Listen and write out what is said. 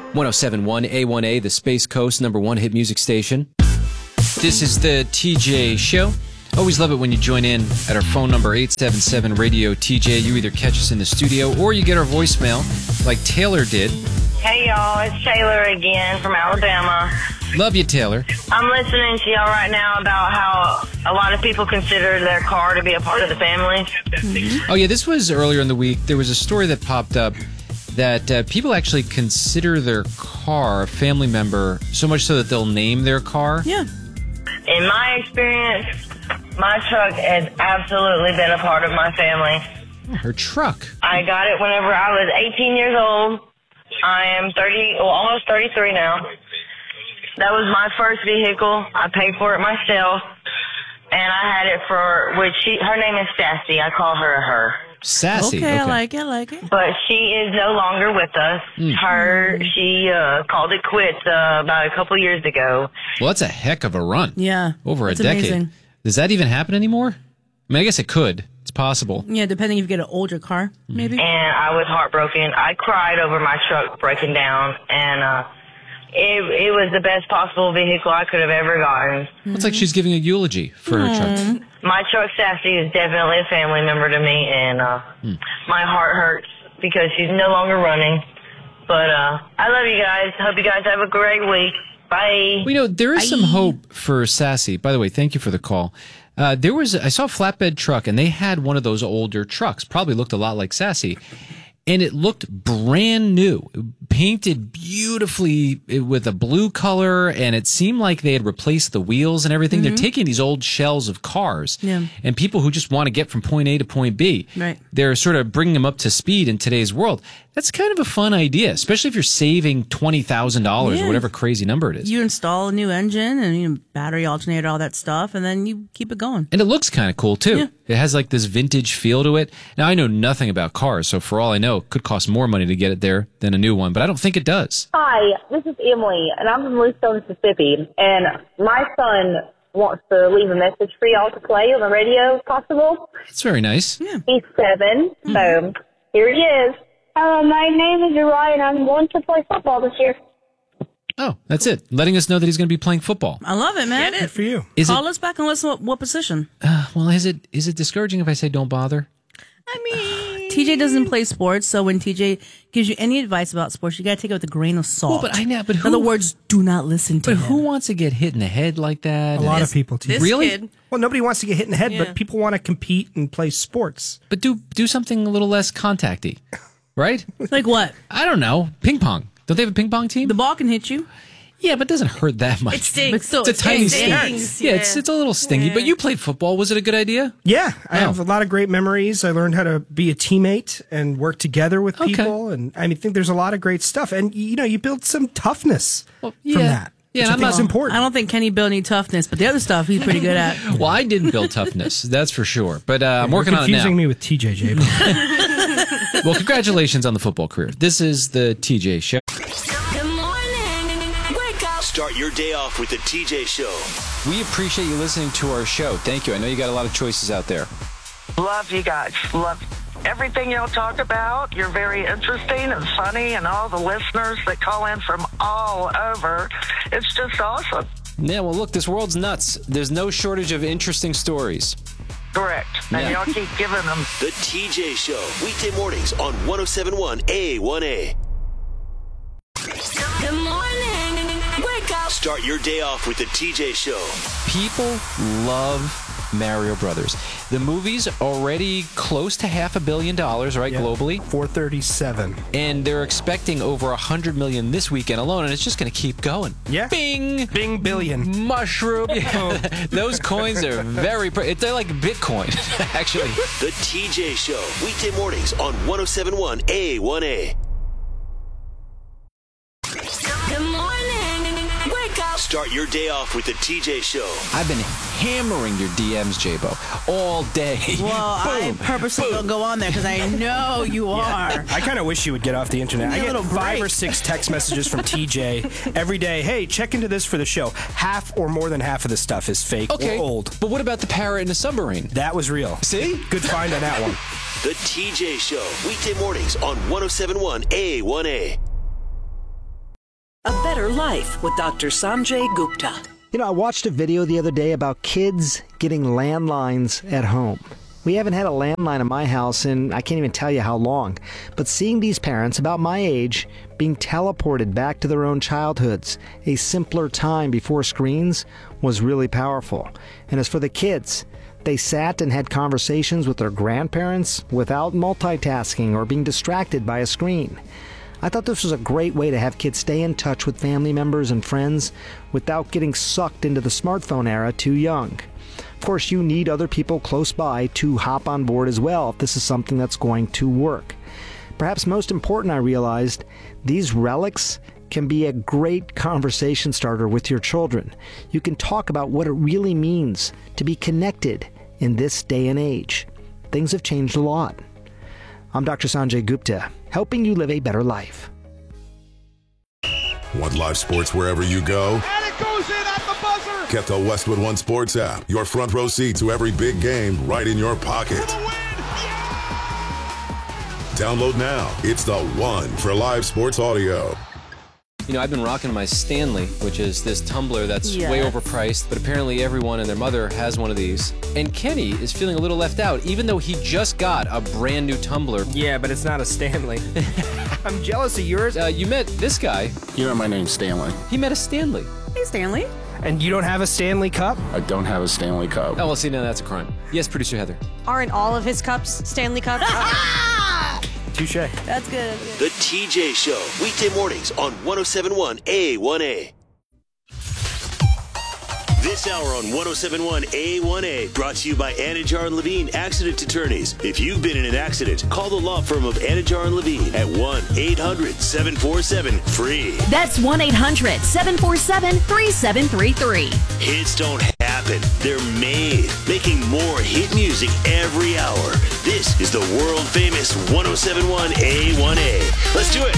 1071 A1A, the Space Coast #1 hit music station. This is the TJ Show. Always love it when you join in at our phone number, 877 Radio TJ. You either catch us in the studio or you get our voicemail like Taylor did. Hey, y'all. It's Taylor again from Alabama. Love you, Taylor. I'm listening to y'all right now about how a lot of people consider their car to be a part of the family. Oh, yeah, this was earlier in the week. There was a story that popped up that people actually consider their car a family member, so much so that they'll name their car. Yeah. In my experience, my truck has absolutely been a part of my family. Oh, her truck. I got it whenever I was 18 years old. I am almost 33 now. That was my first vehicle. I paid for it myself, and I had it for her name is Sassy. I call her her. Sassy. Okay, I like it. But she is no longer with us. She called it quits about a couple years ago. Well, that's a heck of a run. Yeah. Over a that's decade. Amazing. Does that even happen anymore? I mean, I guess it could. It's possible. Yeah, depending if you get an older car, maybe. And I was heartbroken. I cried over my truck breaking down, and it was the best possible vehicle I could have ever gotten. It's like she's giving a eulogy for her truck. My truck, Sassy, is definitely a family member to me, and my heart hurts because she's no longer running. But I love you guys. Hope you guys have a great week. Bye. Well, there is some hope for Sassy. By the way, thank you for the call. I saw a flatbed truck, and they had one of those older trucks. Probably looked a lot like Sassy. And it looked brand new, painted beautifully with a blue color, and it seemed like they had replaced the wheels and everything. They're taking these old shells of cars, and people who just want to get from point A to point B, they're sort of bringing them up to speed in today's world. That's kind of a fun idea, especially if you're saving $20,000 or whatever crazy number it is. You install a new engine and battery alternator, all that stuff, and then you keep it going. And it looks kind of cool, too. Yeah. It has like this vintage feel to it. Now, I know nothing about cars, so for all I know, it could cost more money to get it there than a new one, but I don't think it does. Hi, this is Emily, and I'm from Bluestone, Mississippi, and my son wants to leave a message for y'all to play on the radio, if possible. It's very nice. Yeah. He's 7, so here he is. Hello, my name is Uriah, and I'm going to play football this year. Oh, that's it. Letting us know that he's going to be playing football. I love it, man. Good for you. Call us back and listen what position. Well, is it discouraging if I say don't bother? I mean, TJ doesn't play sports, so when TJ gives you any advice about sports, you got to take it with a grain of salt. Well, but I know, but who? In other words, do not listen to him. But who wants to get hit in the head like that? A lot of people, too. Really? Kid. Well, nobody wants to get hit in the head, but people want to compete and play sports. But do something a little less contacty, right? Like what? I don't know. Ping pong. Don't they have a ping pong team? The ball can hit you. Yeah, but it doesn't hurt that much. It stinks. But still, it's a tiny sting. stings. Yeah, it's a little stingy. But you played football. Was it a good idea? Yeah, I have a lot of great memories. I learned how to be a teammate and work together with people. And I think there's a lot of great stuff. And, you build some toughness from that. Yeah, which I think is important. I don't think Kenny built any toughness, but the other stuff he's pretty good at. Well, I didn't build toughness, that's for sure. But I'm working on it now. Confusing me with TJ J. Well, congratulations on the football career. This is the TJ Show. Good morning. Wake up. Start your day off with the TJ Show. We appreciate you listening to our show. Thank you. I know you got a lot of choices out there. Love you guys. Love everything y'all talk about. You're very interesting and funny, and all the listeners that call in from all over. It's just awesome. Yeah, well, look, this world's nuts. There's no shortage of interesting stories. Correct. And y'all keep giving them. The TJ Show, weekday mornings on 1071 A1A. Good morning. Wake up. Start your day off with the TJ Show. People love Mario Brothers. The movie's already close to $500 million, right, globally? 437. And they're expecting over $100 million this weekend alone, and it's just going to keep going. Yeah. Bing! Bing billion. Mushroom. Those coins are they're like Bitcoin, actually. The TJ Show, weekday mornings on 1071 A1A. Good morning. Wake up. Start your day off with the TJ Show. I've been hammering your DMs, J-Bo, all day. Well, I purposely don't go on there because I know you are. I kind of wish you would get off the internet. I get 5 or 6 text messages from TJ every day. Hey, check into this for the show. Half or more than half of the stuff is fake or old. But what about the parrot in the submarine? That was real. See? Good find on that one. The TJ Show, weekday mornings on 1071 A1A. better life with Dr. Sanjay Gupta. You know, I watched a video the other day about kids getting landlines at home. We haven't had a landline in my house in I can't even tell you how long. But seeing these parents about my age being teleported back to their own childhoods, a simpler time before screens, was really powerful. And as for the kids, they sat and had conversations with their grandparents without multitasking or being distracted by a screen. I thought this was a great way to have kids stay in touch with family members and friends without getting sucked into the smartphone era too young. Of course, you need other people close by to hop on board as well if this is something that's going to work. Perhaps most important, I realized, these relics can be a great conversation starter with your children. You can talk about what it really means to be connected in this day and age. Things have changed a lot. I'm Dr. Sanjay Gupta, helping you live a better life. Want live sports wherever you go? And it goes in at the buzzer! Get the Westwood One Sports app. Your front row seat to every big game right in your pocket. Download now. It's the one for live sports audio. You know, I've been rocking my Stanley, which is this tumbler that's way overpriced, but apparently everyone and their mother has one of these. And Kenny is feeling a little left out, even though he just got a brand new tumbler. Yeah, but it's not a Stanley. I'm jealous of yours. You met this guy. You know, my name's Stanley. He met a Stanley. Hey, Stanley. And you don't have a Stanley Cup? I don't have a Stanley Cup. Oh, well, see, now that's a crime. Yes, producer Heather. Aren't all of his cups Stanley Cups? Touche. That's good. The TJ Show, weekday mornings on 107.1 A1A. This hour on 107.1 A1A, brought to you by Anajar and Levine Accident Attorneys. If you've been in an accident, call the law firm of Anajar and Levine at 1-800-747-FREE. That's 1-800-747-3733. Hits don't happen. They're made. Making more hit music every hour. This is the world famous 107.1 A1A. Let's do it.